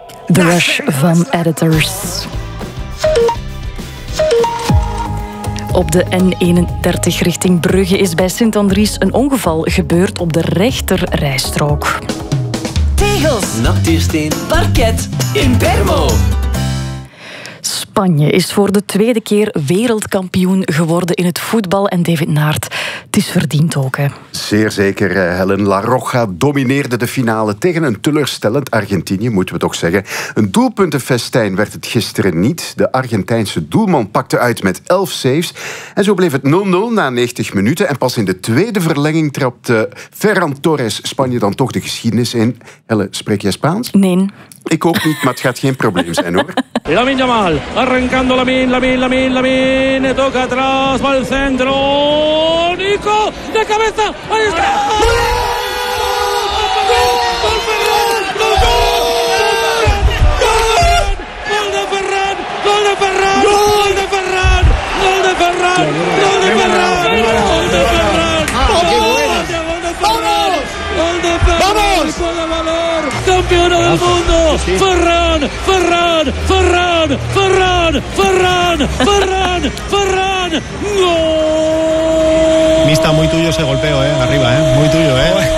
The Rush van Editors. Op de N31 richting Brugge is bij Sint-Andries een ongeval gebeurd op de rechterrijstrook. Tegels, natuursteen, parket, Impermo. Spanje is voor de tweede keer wereldkampioen geworden in het voetbal. En David Naert, het is verdiend ook, hè? Zeer zeker. Helen La Roja domineerde de finale tegen een teleurstellend Argentinië, moeten we toch zeggen. Een doelpuntenfestijn werd het gisteren niet. De Argentijnse doelman pakte uit met 11 saves. En zo bleef het 0-0 na 90 minuten. En pas in de tweede verlenging trapte Ferran Torres Spanje dan toch de geschiedenis in. Helen, spreek jij Spaans? Nee. Ik ook niet, maar het gaat geen probleem zijn, hoor. Lamine Yamal, arrancando Lamine, toca atrás, va al centro, Nico, de cabeza, ahí está! ¡Gol Ferran! ¡Gol de Ferran! ¡Gol de Ferran! ¡Gol de Ferran! ¡Gol de Ferran! ¡Gol de Ferran! ¡Gol de Ferran! ¡Qué buena! ¡Vamos! ¡Gol de Ferran! ¡Vamos! ¡Campeona del mundo! ¡Ferran! ¡Ferran! ¡Ferran! ¡Ferran! ¡Ferran! ¡Ferran! ¡Ferran! ¡Gol! Mista, muy tuyo ese golpeo, arriba, muy tuyo,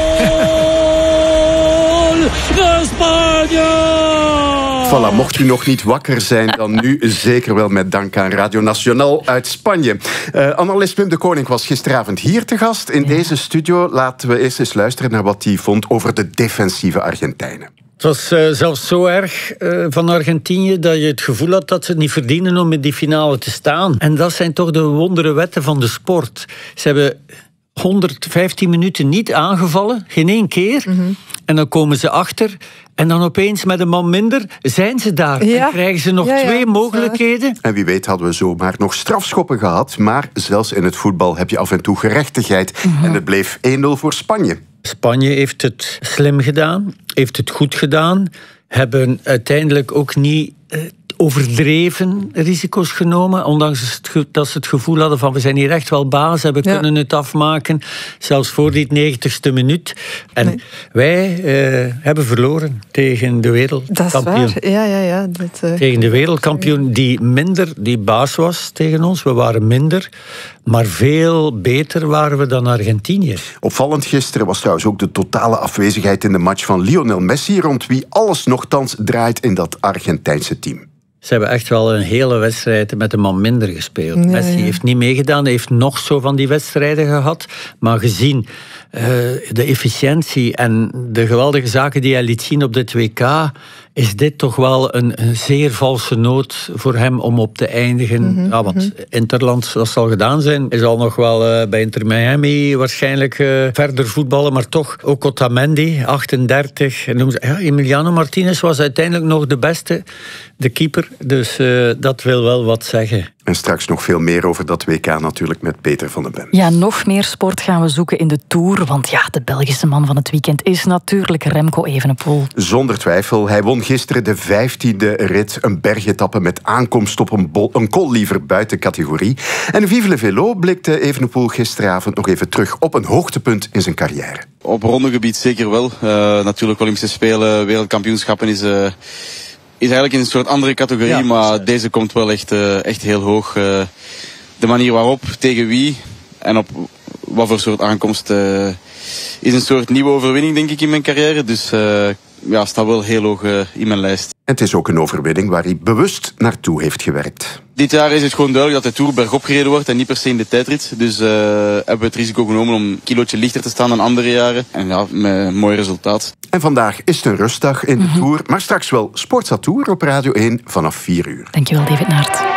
¡Gol de España! Voilà, mocht u nog niet wakker zijn, dan nu zeker wel met dank aan Radio Nacional uit Spanje. Analist Wim de Koning was gisteravond hier te gast in deze studio. Laten we eerst eens luisteren naar wat hij vond over de defensieve Argentijnen. Het was zelfs zo erg van Argentinië dat je het gevoel had dat ze het niet verdienen om in die finale te staan. En dat zijn toch de wondere wetten van de sport. Ze hebben 115 minuten niet aangevallen, geen één keer. Mm-hmm. En dan komen ze achter en dan opeens met een man minder zijn ze daar. Ja. En krijgen ze nog twee mogelijkheden. En wie weet hadden we zomaar nog strafschoppen gehad. Maar zelfs in het voetbal heb je af en toe gerechtigheid. Mm-hmm. En het bleef 1-0 voor Spanje. Spanje heeft het slim gedaan, heeft het goed gedaan. Hebben uiteindelijk ook niet overdreven risico's genomen. Ondanks dat ze het gevoel hadden van we zijn hier echt wel baas. We kunnen het afmaken. Zelfs voor die 90ste minuut. En wij hebben verloren tegen de wereldkampioen. Dat is waar. Ja. Tegen de wereldkampioen die baas was tegen ons. We waren minder. Maar veel beter waren we dan Argentinië. Opvallend gisteren was trouwens ook de totale afwezigheid in de match van Lionel Messi, rond wie alles nochtans draait in dat Argentijnse team. Ze hebben echt wel een hele wedstrijd met een man minder gespeeld. Ja, Messi heeft niet meegedaan, hij heeft nog zo van die wedstrijden gehad. Maar gezien de efficiëntie en de geweldige zaken die hij liet zien op dit WK, is dit toch wel een zeer valse noot voor hem om op te eindigen. Mm-hmm, want Interland, dat zal gedaan zijn. Hij zal nog wel bij Inter Miami waarschijnlijk verder voetballen, maar toch ook Otamendi, 38. Emiliano Martinez was uiteindelijk nog de beste, de keeper. Dus dat wil wel wat zeggen. En straks nog veel meer over dat WK natuurlijk met Peter van den Bem. Ja, nog meer sport gaan we zoeken in de Tour. Want ja, de Belgische man van het weekend is natuurlijk Remco Evenepoel. Zonder twijfel. Hij won gisteren de 15e rit. Een bergetappe met aankomst op een col liever buiten categorie. En Vive le Vélo blikte Evenepoel gisteravond nog even terug op een hoogtepunt in zijn carrière. Op rondegebied zeker wel. Natuurlijk Olympische Spelen, wereldkampioenschappen is eigenlijk in een soort andere categorie, maar deze komt wel echt heel hoog. De manier waarop, tegen wie en op wat voor soort aankomst is een soort nieuwe overwinning, denk ik, in mijn carrière. Dus staat wel heel hoog in mijn lijst. En het is ook een overwinning waar hij bewust naartoe heeft gewerkt. Dit jaar is het gewoon duidelijk dat de Tour bergop gereden wordt en niet per se in de tijdrit. Dus hebben we het risico genomen om een kilootje lichter te staan dan andere jaren. En met een mooi resultaat. En vandaag is het een rustdag in de Tour, maar straks wel Sportza Tour op Radio 1 vanaf 4 uur. Dankjewel, David Naert.